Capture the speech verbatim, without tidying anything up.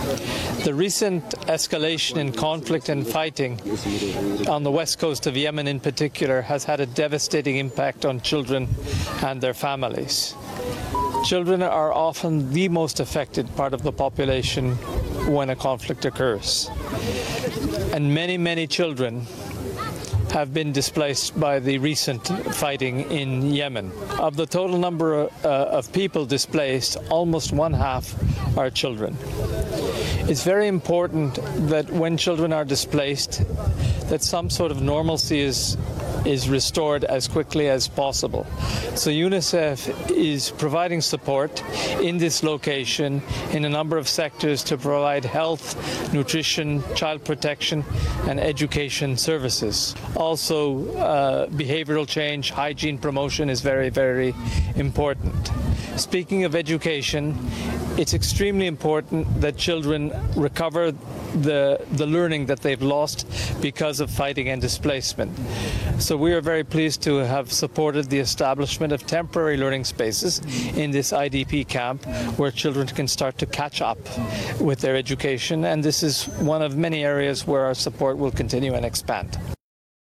The recent escalation in conflict and fighting on the west coast of Yemen in particular has had a devastating impact on children and their families. Children are often the most affected part of the population when a conflict occurs. And many, many children have been displaced by the recent fighting in Yemen. Of the total number uh, of people displaced, almost one half are children. It's very important that when children are displaced, that some sort of normalcy is is restored as quickly as possible. So UNICEF is providing support in this location in a number of sectors to provide health, nutrition, child protection and education services. Also, uh, behavioral change, hygiene promotion is very, very important. Speaking of education, it's extremely important that children recover the, the learning that they've lost because of fighting and displacement. So we are very pleased to have supported the establishment of temporary learning spaces in this I D P camp where children can start to catch up with their education, and this is one of many areas where our support will continue and expand.